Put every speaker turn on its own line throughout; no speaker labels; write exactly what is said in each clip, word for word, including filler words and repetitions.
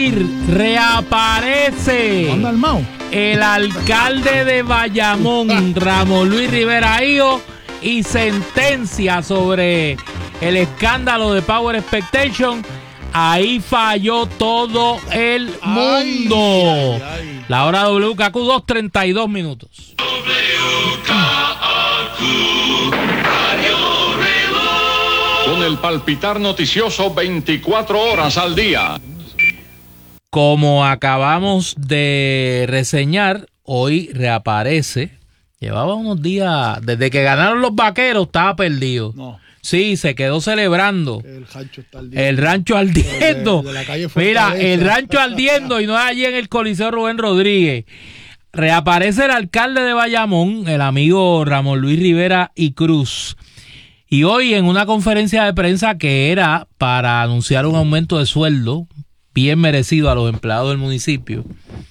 Reaparece el alcalde de Bayamón, Ramón Luis Rivera Hijo, y sentencia sobre el escándalo de Power Expectation. Ahí falló todo el mundo. Ay, ay, ay. La hora W K Q, dos treinta y dos minutos. W K Q, Radio Reloj.
Con el palpitar noticioso veinticuatro horas al día.
Como acabamos de reseñar, hoy reaparece. Llevaba unos días, desde que ganaron los Vaqueros, estaba perdido. No. Sí, se quedó celebrando. El rancho está ardiendo. El rancho ardiendo. De, de la calle Mira, el rancho ardiendo y no es allí en el Coliseo Rubén Rodríguez. Reaparece el alcalde de Bayamón, el amigo Ramón Luis Rivera y Cruz. Y hoy en una conferencia de prensa que era para anunciar un aumento de sueldo bien merecido a los empleados del municipio,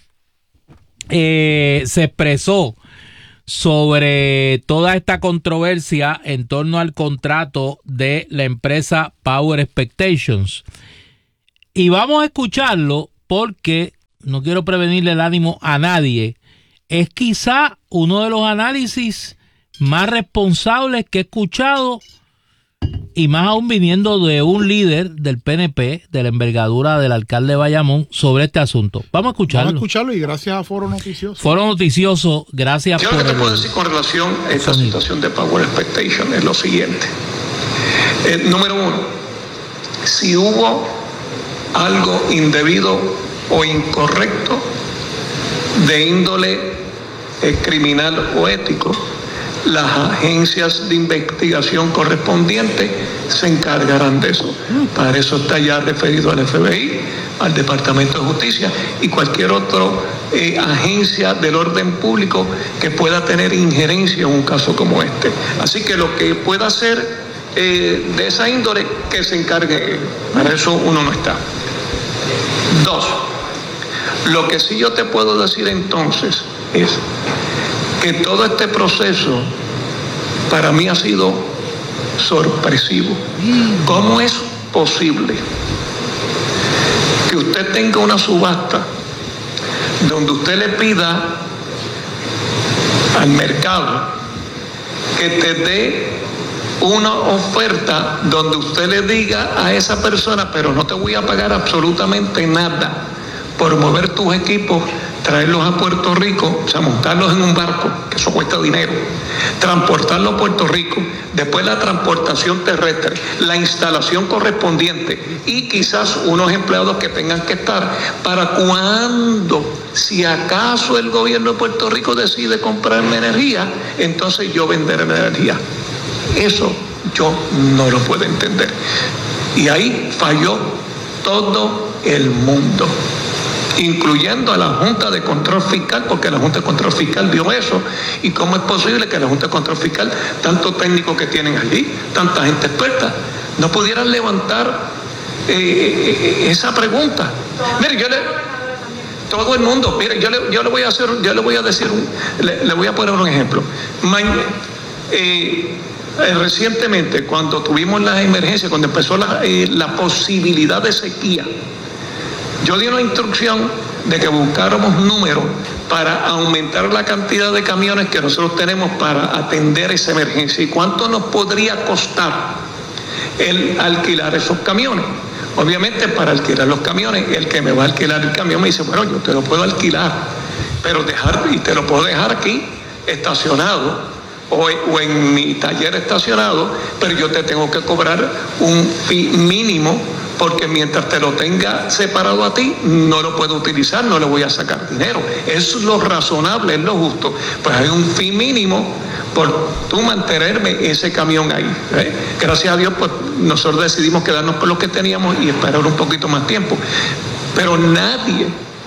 eh, se expresó sobre toda esta controversia en torno al contrato de la empresa Power Expectations. Y vamos a escucharlo porque no quiero prevenirle el ánimo a nadie. Es quizá uno de los análisis más responsables que he escuchado, y más aún viniendo de un líder del P N P, de la envergadura del alcalde de Bayamón, sobre este asunto. Vamos a escucharlo.
Vamos a escucharlo y gracias a Foro Noticioso.
Foro Noticioso, gracias
Yo
por...
lo que
el...
puedo decir con relación a esta sonido. situación de Power Expectation es lo siguiente. Eh, número uno, si hubo algo indebido o incorrecto de índole eh, criminal o ético, las agencias de investigación correspondientes se encargarán de eso. Para eso está ya referido al F B I, al Departamento de Justicia y cualquier otra eh, agencia del orden público que pueda tener injerencia en un caso como este. Así que lo que pueda hacer eh, de esa índole, que se encargue. Para eso uno no está. Dos, lo que sí yo te puedo decir entonces es que todo este proceso para mí ha sido sorpresivo. ¿Cómo es posible que usted tenga una subasta donde usted le pida al mercado que te dé una oferta donde usted le diga a esa persona, pero no te voy a pagar absolutamente nada por mover tus equipos, traerlos a Puerto Rico, o sea, montarlos en un barco, que eso cuesta dinero, transportarlos a Puerto Rico, después la transportación terrestre, la instalación correspondiente y quizás unos empleados que tengan que estar para cuando, si acaso el gobierno de Puerto Rico decide comprarme energía, entonces yo venderé la energía. Eso yo no lo puedo entender. Y ahí falló todo el mundo, incluyendo a la Junta de Control Fiscal, porque la Junta de Control Fiscal vio eso. ¿Y cómo es posible que la Junta de Control Fiscal, tantos técnicos que tienen allí, tanta gente experta, no pudieran levantar eh, esa pregunta? Mire, yo le... Todo el mundo, mire, yo le, yo le voy a hacer, yo le voy a decir, un, le, le voy a poner un ejemplo. Mañana, eh, eh, recientemente, cuando tuvimos las emergencias, cuando empezó la, eh, la posibilidad de sequía, yo di una instrucción de que buscáramos números para aumentar la cantidad de camiones que nosotros tenemos para atender esa emergencia y cuánto nos podría costar el alquilar esos camiones. Obviamente, para alquilar los camiones, el que me va a alquilar el camión me dice, bueno, yo te lo puedo alquilar, pero dejar, y te lo puedo dejar aquí estacionado o, o en mi taller estacionado, pero yo te tengo que cobrar un fee mínimo, porque mientras te lo tenga separado a ti, no lo puedo utilizar, no le voy a sacar dinero. Es lo razonable, es lo justo. Pues hay un fee mínimo por tú mantenerme ese camión ahí. ¿eh? Gracias a Dios, pues nosotros decidimos quedarnos con lo que teníamos y esperar un poquito más tiempo. Pero nadie,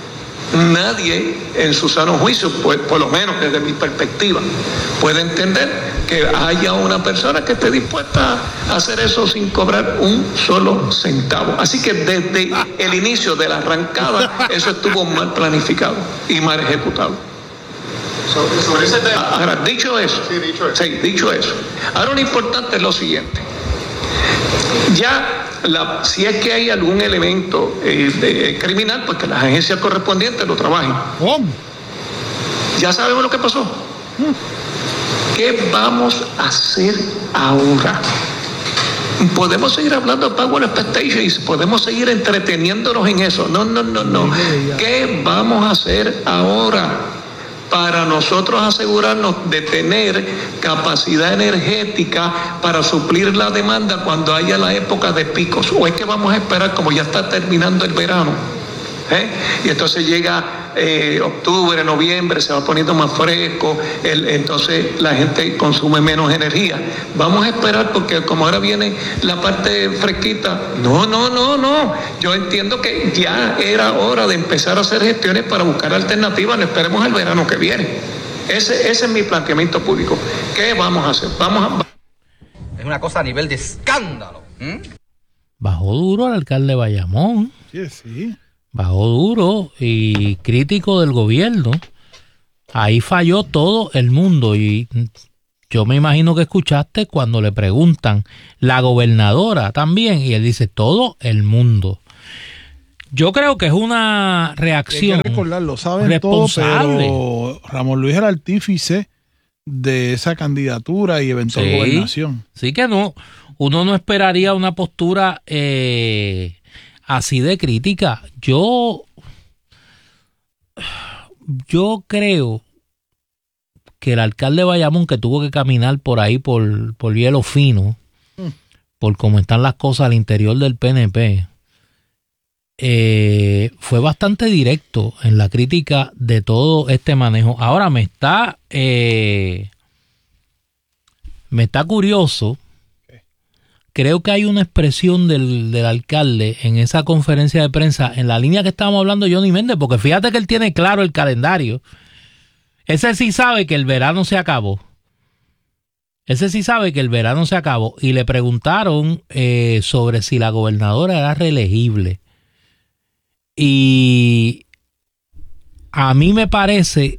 nadie en su sano juicio, pues, por lo menos desde mi perspectiva, puede entender que haya una persona que esté dispuesta a hacer eso sin cobrar un solo centavo. Así que desde el inicio de la arrancada, eso estuvo mal planificado y mal ejecutado.
Sobre, sobre ese tema.
Ahora, dicho eso,
sí, dicho eso.
sí, dicho eso. Ahora lo importante es lo siguiente. Ya, la, si es que hay algún elemento eh, de, criminal, pues que las agencias correspondientes lo trabajen.
Oh.
Ya sabemos lo que pasó. ¿Qué vamos a hacer ahora? Podemos seguir hablando de Power Expectations, podemos seguir entreteniéndonos en eso. No, no, no, no. ¿Qué vamos a hacer ahora para nosotros asegurarnos de tener capacidad energética para suplir la demanda cuando haya la época de picos? ¿O es que vamos a esperar como ya está terminando el verano? ¿Eh? Y entonces llega eh, octubre, noviembre, se va poniendo más fresco, el, entonces la gente consume menos energía. Vamos a esperar porque como ahora viene la parte fresquita. No, no, no, no. Yo entiendo que ya era hora de empezar a hacer gestiones para buscar alternativas. No esperemos el verano que viene. Ese, ese es mi planteamiento público. ¿Qué vamos a hacer? Vamos a...
Es una cosa a nivel de escándalo. ¿Mm?
Bajó duro el alcalde de Bayamón.
Sí, sí.
Bajó duro y crítico del gobierno. Ahí falló todo el mundo. Y yo me imagino que escuchaste cuando le preguntan, la gobernadora también, y él dice, todo el mundo. Yo creo que es una reacción.
Hay que recordarlo, saben
responsable.
Todo, pero Ramón Luis era el artífice de esa candidatura y eventual
sí,
gobernación.
Sí que no, uno no esperaría una postura eh, así de crítica. Yo, yo creo que el alcalde de Bayamón, que tuvo que caminar por ahí por, por hielo fino, mm. por cómo están las cosas al interior del P N P, eh, fue bastante directo en la crítica de todo este manejo. Ahora me está, eh, me está curioso. Creo que hay una expresión del, del alcalde en esa conferencia de prensa, en la línea que estábamos hablando Johnny Méndez, porque fíjate que él tiene claro el calendario. Ese sí sabe que el verano se acabó. Ese sí sabe que el verano se acabó. Y le preguntaron eh, sobre si la gobernadora era reelegible. Y a mí me parece...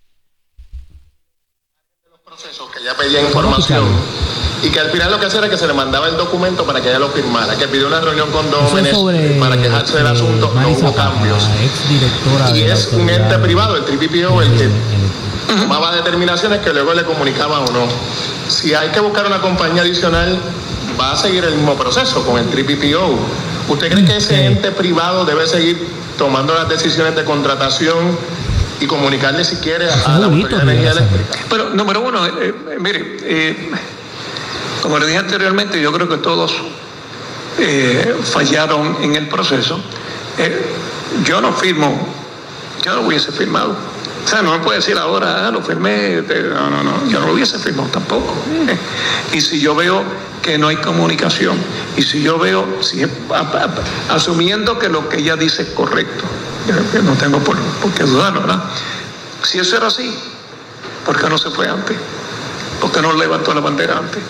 Los procesos que ya pedía información... Y que al final lo que hacía era que se le mandaba el documento para que ella lo firmara, que pidió una reunión con Dómenes para quejarse del eh, asunto, no hubo cambios. Y es un ente privado, el T P P O, el que tomaba determinaciones que luego le comunicaba o no. Si hay que buscar una compañía adicional, va a seguir el mismo proceso con el T P P O. ¿Usted cree que ese ente privado debe seguir tomando las decisiones de contratación y comunicarle si quiere a la Autoridad de Energía Eléctrica?
Pero, número uno, eh, eh, mire... Eh, Como le dije anteriormente, yo creo que todos eh, fallaron en el proceso. Eh, yo no firmo, yo no lo hubiese firmado. O sea, no me puede decir ahora, ah, lo firmé. No, no, no, yo no lo hubiese firmado tampoco. Eh, y si yo veo que no hay comunicación, y si yo veo, si, a, a, asumiendo que lo que ella dice es correcto, yo no tengo por, por qué dudar, ¿verdad? Si eso era así, ¿por qué no se fue antes? ¿Por qué no levantó la bandera antes?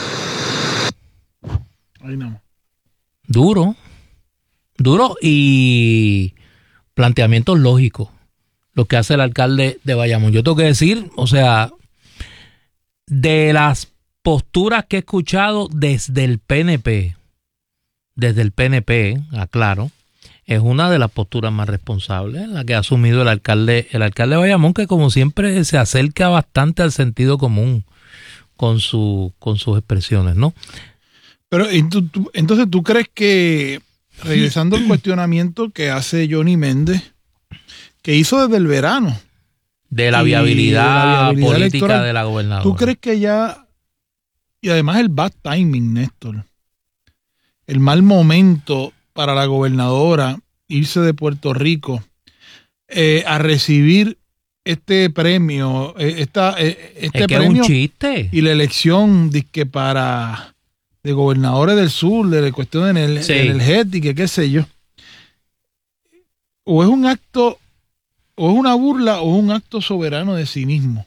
Ahí no.
Duro, duro y planteamientos lógicos, lo que hace el alcalde de Bayamón. Yo tengo que decir, o sea, de las posturas que he escuchado desde el P N P, desde el P N P, aclaro, es una de las posturas más responsables, la que ha asumido el alcalde, el alcalde de Bayamón, que como siempre se acerca bastante al sentido común con su, con sus expresiones, ¿no?
Pero entonces, ¿tú crees que, regresando al cuestionamiento que hace Johnny Méndez, que hizo desde el verano,
de la viabilidad, de la viabilidad política electoral, de la gobernadora,
¿tú crees que ya, y además el bad timing, Néstor, el mal momento para la gobernadora irse de Puerto Rico eh, a recibir este premio, eh, esta, eh, este
es que
premio
es un chiste,
y la elección de que para... de gobernadores del sur, de la cuestión de sí. energética, qué sé yo, o es un acto, o es una burla, o es un acto soberano de sí mismo.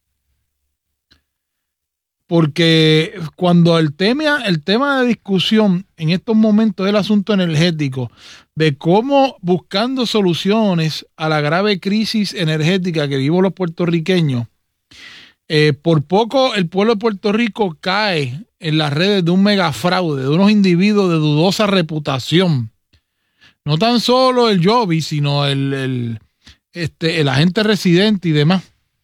Porque cuando el tema, el tema de discusión en estos momentos es el asunto energético, de cómo buscando soluciones a la grave crisis energética que vivimos los puertorriqueños, Eh, por poco el pueblo de Puerto Rico cae en las redes de un megafraude, de unos individuos de dudosa reputación. No tan solo el Joby, sino el, el, este, el agente residente y demás.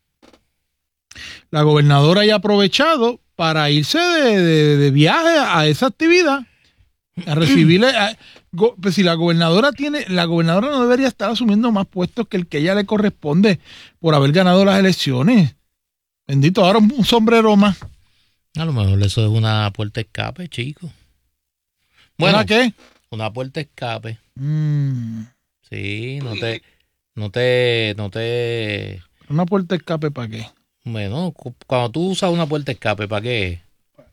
La gobernadora haya aprovechado para irse de, de, de viaje a esa actividad, a recibirle. A, go, pues si la gobernadora tiene, la gobernadora no debería estar asumiendo más puestos que el que ella le corresponde por haber ganado las elecciones. Bendito, ahora un sombrero más.
A lo mejor eso es una puerta de escape, chico. Bueno,
¿Una qué?
Una puerta de escape.
Mm.
Sí, no te, no te, no te.
¿Una puerta de escape para qué?
Bueno, cuando tú usas una puerta de escape, ¿para qué?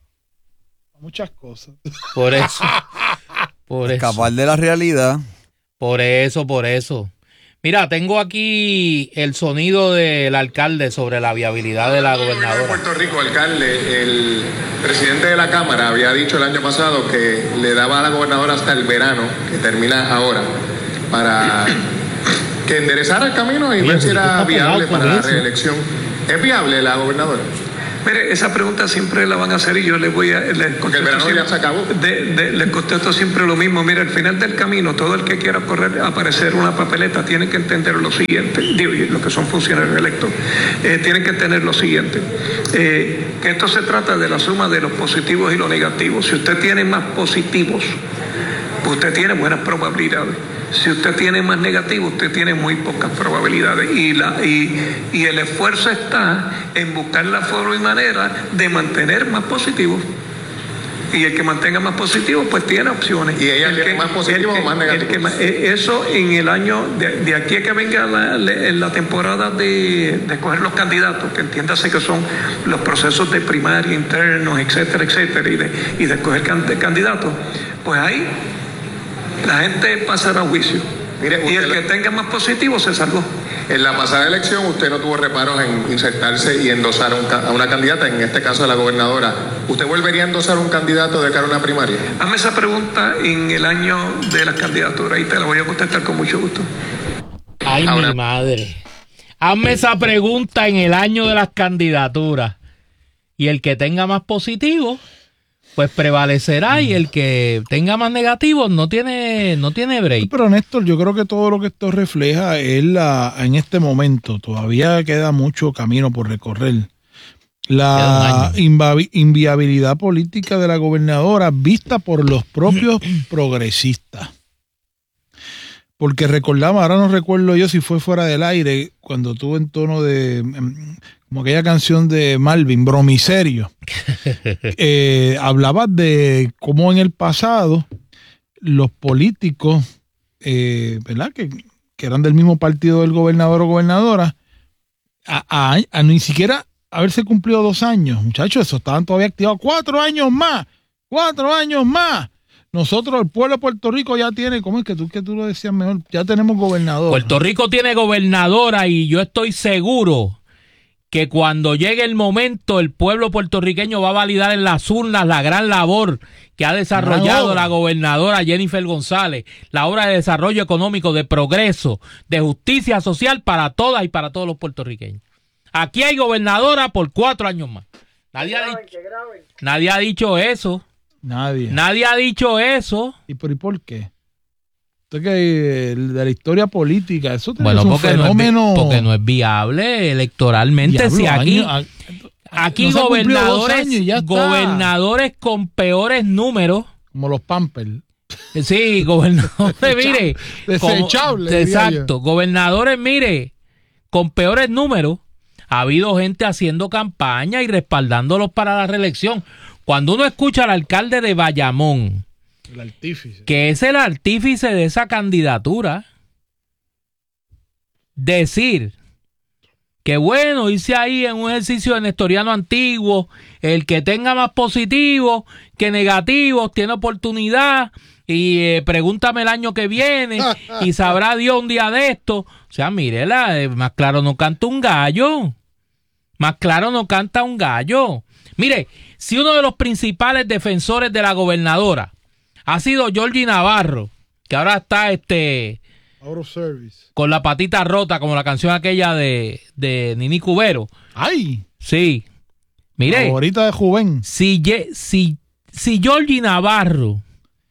Muchas cosas.
Por eso. Por
Escapar
eso.
de la realidad.
Por eso, por eso. Mira, tengo aquí el sonido del alcalde sobre la viabilidad de la gobernadora.
En Puerto Rico, alcalde, el presidente de la Cámara había dicho el año pasado que le daba a la gobernadora hasta el verano, que termina ahora, para que enderezara el camino y ver si era viable para la reelección. ¿Es viable la gobernadora?
Mire, esa pregunta siempre la van a hacer y yo les voy a... Les
Porque el verano
siempre,
ya se acabó.
De, de, les contesto siempre lo mismo. Mire, al final del camino, todo el que quiera correr a aparecer una papeleta tiene que entender lo siguiente. Digo, los que son funcionarios electos, eh, tienen que entender lo siguiente. Eh, que esto se trata de la suma de los positivos y los negativos. Si usted tiene más positivos, usted tiene buenas probabilidades. Si usted tiene más negativo, usted tiene muy pocas probabilidades. Y, la, y, y el esfuerzo está en buscar la forma y manera de mantener más positivos. Y el que mantenga más positivos, pues tiene opciones.
¿Y ella tiene más positivos o más negativos?
Eso en el año, de, de aquí a que venga la, la temporada de, de escoger los candidatos, que entiéndase que son los procesos de primaria, internos, etcétera, etcétera, y de, y de escoger candidatos, pues ahí la gente pasará a juicio. Mire, y el que tenga más positivo se salvó.
En la pasada elección usted no tuvo reparos en insertarse y endosar un, a una candidata, en este caso a la gobernadora. ¿Usted volvería a endosar un candidato de cara a una primaria?
Hazme esa pregunta en el año de las candidaturas y te la voy a contestar con mucho gusto.
Ay, Ahora, mi madre. Hazme esa pregunta en el año de las candidaturas. Y el que tenga más positivo, pues prevalecerá, y el que tenga más negativos no tiene no tiene break.
Pero Néstor, yo creo que todo lo que esto refleja es la, en este momento, todavía queda mucho camino por recorrer, la invi- inviabilidad política de la gobernadora vista por los propios progresistas. Porque recordamos, ahora no recuerdo yo si fue fuera del aire, cuando tuvo en tono de, como aquella canción de Malvin, Bromiserio, eh, hablaba de cómo en el pasado los políticos, eh, ¿verdad? Que, que eran del mismo partido del gobernador o gobernadora, a, a, a ni siquiera haberse cumplido dos años, muchachos, eso estaban todavía activados, cuatro años más, cuatro años más. Nosotros, el pueblo de Puerto Rico ya tiene, ¿cómo es que tú, que tú lo decías mejor? Ya tenemos gobernador.
Puerto Rico tiene gobernadora y yo estoy seguro que cuando llegue el momento el pueblo puertorriqueño va a validar en las urnas la gran labor que ha desarrollado la gobernadora Jennifer González, la obra de desarrollo económico, de progreso, de justicia social para todas y para todos los puertorriqueños. Aquí hay gobernadora por cuatro años más. Nadie, ha, dicho, nadie ha dicho eso.
Nadie.
Nadie ha dicho eso.
¿Y por, y por qué? Esto que de la historia política, eso
bueno,
es un
porque
fenómeno.
No es, porque no es viable electoralmente. Diablo, si aquí, año, aquí no gobernadores, gobernadores con peores números.
Como los Pampers.
Sí, gobernadores, mire.
Desechables.
Exacto. Gobernadores, mire, con peores números. Ha habido gente haciendo campaña y respaldándolos para la reelección. Cuando uno escucha al alcalde de Bayamón,
el artífice,
que es el artífice de esa candidatura, decir que bueno, irse ahí en un ejercicio de nestoriano antiguo, el que tenga más positivos que negativos tiene oportunidad, y eh, pregúntame el año que viene y sabrá Dios un día de esto. O sea, mírela, eh, más claro no canta un gallo. Más claro no canta un gallo. Mire, si uno de los principales defensores de la gobernadora ha sido Georgie Navarro, que ahora está este
Out of service.
Con la patita rota, como la canción aquella de, de Nini Cubero.
¡Ay!
Sí. Mire.
Favorita de Juven.
Si, si, si Georgie Navarro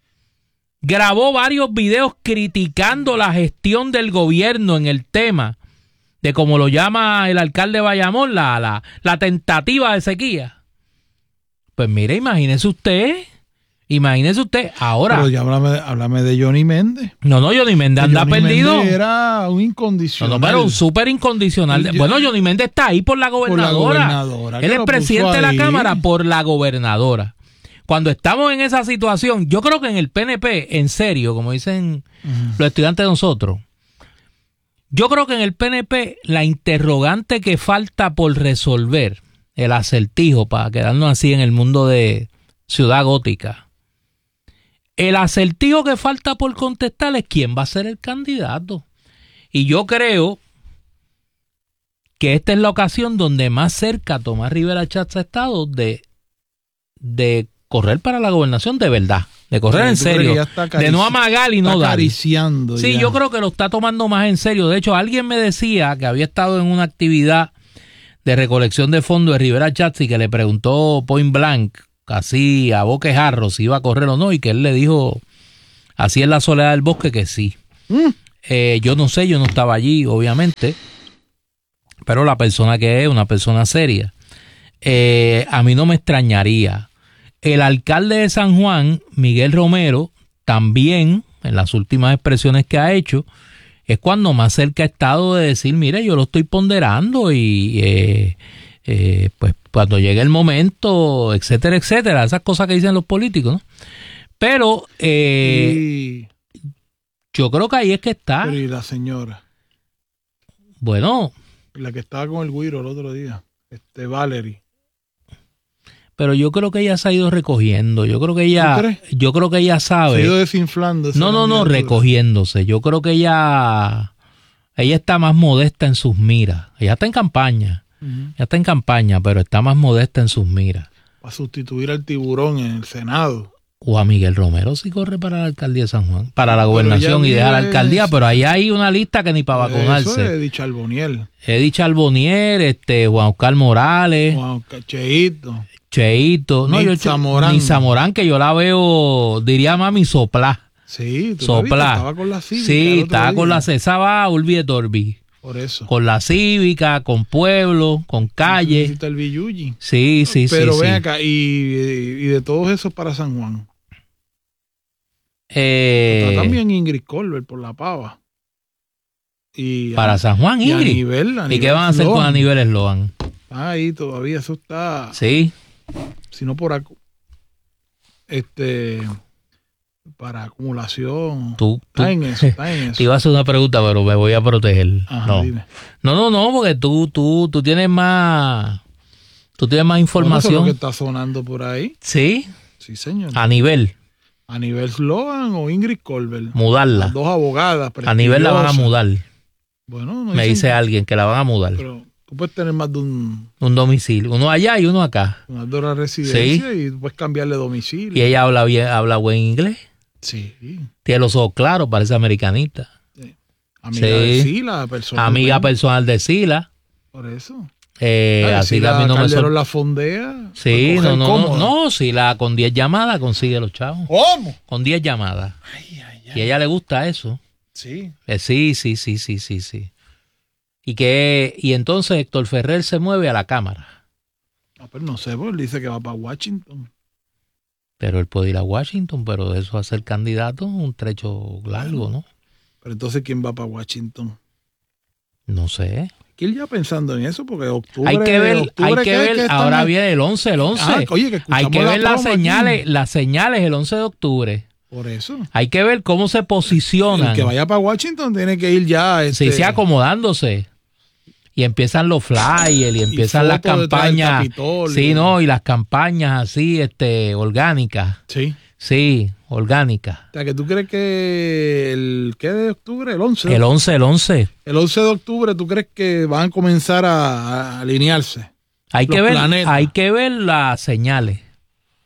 grabó varios videos criticando la gestión del gobierno en el tema de, como lo llama el alcalde de Bayamón, la, la, la tentativa de sequía. Pues mire, imagínese usted, imagínese usted, ahora...
Pero ya háblame, háblame de Johnny Méndez.
No, no, Johnny Méndez anda
Johnny
perdido.
Méndez era un incondicional.
No, no, pero un súper incondicional.
Yo,
bueno, Johnny Méndez está ahí por la gobernadora. Por la gobernadora. Él es presidente de la Cámara por la gobernadora. Cuando estamos en esa situación, yo creo que en el P N P, en serio, como dicen uh-huh. los estudiantes de nosotros, yo creo que en el P N P la interrogante que falta por resolver, el acertijo, para quedarnos así en el mundo de Ciudad Gótica, el acertijo que falta por contestar es quién va a ser el candidato. Y yo creo que esta es la ocasión donde más cerca Tomás Rivera Chatz ha estado de, de correr para la gobernación de verdad, de correr sí, en serio, de no amagar y no dar.
Acariciando
sí,
ya.
Yo creo que lo está tomando más en serio. De hecho, alguien me decía que había estado en una actividad de recolección de fondos de Rivera Chatz y que le preguntó point blank, casi a boquejarro, si iba a correr o no, y que él le dijo, así en la soledad del bosque, que sí. Mm. Eh, yo no sé, yo no estaba allí, obviamente, pero la persona que es, una persona seria, eh, a mí no me extrañaría. El alcalde de San Juan, Miguel Romero, también, en las últimas expresiones que ha hecho, es cuando más cerca ha estado de decir, mire, yo lo estoy ponderando y eh, eh, pues cuando llegue el momento, etcétera, etcétera, esas cosas que dicen los políticos, ¿no? Pero eh, y... yo creo que ahí es que está.
Pero y la señora.
Bueno.
La que estaba con el güiro el otro día, este Valerie.
Pero yo creo que ella se ha ido recogiendo. Yo creo que ella, yo creo que ella sabe.
Se ha ido desinflando.
No, no, no, recogiéndose. Yo creo que ella, ella está más modesta en sus miras. Ella está en campaña. Uh-huh. Ella está en campaña, pero está más modesta en sus miras.
Para sustituir al tiburón en el Senado.
O a Miguel Romero si corre para la alcaldía de San Juan, para la gobernación y dejar la alcaldía, es... pero ahí hay una lista que ni para vacunarse.
Eso es Edith Charbonnier.
Edith Charbonnier, este, Juan Oscar Morales.
Juan Oscar Cheito.
Cheito. No,
ni
yo,
Zamorán.
Ni Zamorán, que yo la veo, diría mami, soplá.
Sí, tú
soplá.
Estaba con la cívica.
Sí, estaba con la Esa va Urbi Torbi.
Por eso.
Con la cívica, con pueblo, con calle.
El Villuyi.
Sí, sí,
pero
sí.
Pero ven
sí.
acá, y, y de todos esos para San Juan.
Eh,
Está también Ingrid Colbert por la pava. Y
para
a,
San Juan, Ingrid.
Y, a nivel, a
¿Y
nivel
qué van a hacer
Sloan.
con Aníbal Sloan?
Ahí todavía eso está.
Sí.
Si no por ac- este para acumulación.
Tú, tú
está en eso, está en eso.
Te iba a hacer una pregunta, pero me voy a proteger.
Ajá,
no.
Dime.
no, no, no, porque tú, tú, tú tienes más, tú tienes más información.
¿Eso es lo que está sonando por ahí?
Sí.
Sí, señor.
A nivel.
A nivel Sloan o Ingrid Colbert.
Mudarla.
Las dos abogadas.
A nivel la van a mudar.
Bueno, no
me dice que, alguien que la van a mudar.
Pero tú puedes tener más de un...
Un domicilio. Uno allá y uno acá.
Una de la residencia
sí.
y puedes cambiarle domicilio.
¿Y ella habla bien, habla buen inglés?
Sí.
Tiene los ojos claros, parece americanita.
Sí. Amiga sí. de Sila. Personal
Amiga personal de Sila.
Por eso.
Eh,
Ay,
así
si
que a mí no me
sor... la fondea.
Sí, no, no, no, no, si la con diez llamadas consigue los chavos.
¿Cómo?
Con diez llamadas.
Ay, ay, ay.
Y a ella le gusta eso.
Sí.
Eh, sí, sí, sí, sí, sí, sí. Y que y entonces Héctor Ferrer se mueve a la Cámara.
Ah, pero no sé, pues él dice que va para Washington.
Pero él puede ir a Washington, pero de eso a ser candidato un trecho largo, ¿no?
Pero entonces, ¿quién va para Washington?
No sé.
Que él ya pensando en eso, porque octubre...
Hay que ver,
octubre,
hay que
¿qué,
ver,
qué
ahora viene el once, el once.
Ah, oye, que
hay que ver
la
las señales,
aquí.
las señales el once de octubre.
Por eso.
Hay que ver cómo se posicionan.
El que vaya para Washington tiene que ir ya... Este...
Sí, sí, acomodándose. Y empiezan los flyers y empiezan y las campañas. Sí, no, y las campañas así, este, orgánicas.
Sí.
Sí, orgánicas.
O sea, que tú crees que el, ¿qué de octubre? El once.
El once, el once.
El once de octubre, ¿tú crees que van a comenzar a, a alinearse?
Hay que ver, hay que ver las señales.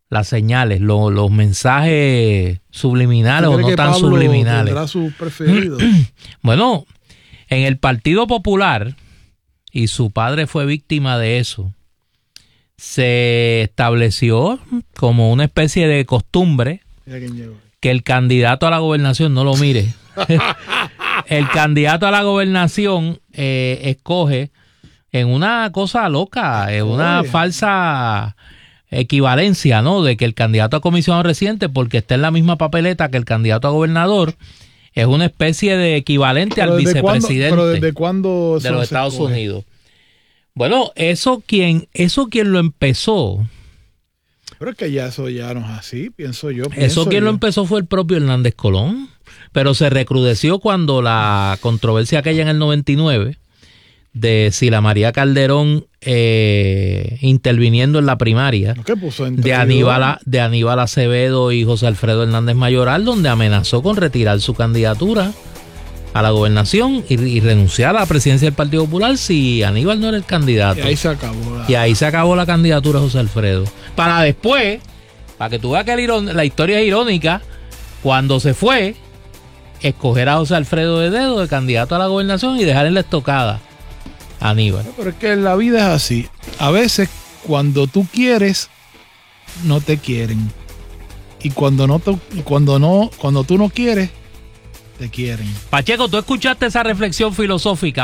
las señales, lo, los mensajes subliminales o no tan
Pablo
subliminales.
Tendrá sus preferidos.
Bueno, en el Partido Popular, y su padre fue víctima de eso, se estableció como una especie de costumbre que el candidato a la gobernación, no lo mire, el candidato a la gobernación eh, escoge en una cosa loca, en una Oye. falsa equivalencia, ¿no? De que el candidato a comisionado residente, porque está en la misma papeleta que el candidato a gobernador, es una especie de equivalente
pero
al vicepresidente
cuándo, pero ¿desde cuándo
de los Estados escoge? Unidos. Bueno, eso quien, eso quien lo empezó.
Pero es que ya eso ya no es así, pienso yo. Pienso
Eso quien
yo.
lo empezó fue el propio Hernández Colón, pero se recrudeció cuando la controversia aquella en el noventa y nueve de Sila María Calderón eh, interviniendo en la primaria
¿Qué puso
de Aníbal, de Aníbal Acevedo y José Alfredo Hernández Mayoral, donde amenazó con retirar su candidatura a la gobernación y, y renunciar a la presidencia del Partido Popular si Aníbal no era el candidato.
Y ahí se acabó la...
Y ahí se acabó la candidatura de José Alfredo. Para después, para que tú veas que el irón, la historia es irónica, cuando se fue, escoger a José Alfredo de dedo de candidato a la gobernación y dejar en la estocada a Aníbal.
Pero es que la vida es así. A veces, cuando tú quieres, no te quieren. Y cuando no, te, cuando no, cuando tú no quieres, te quieren.
Pacheco, ¿tú escuchaste esa reflexión filosófica?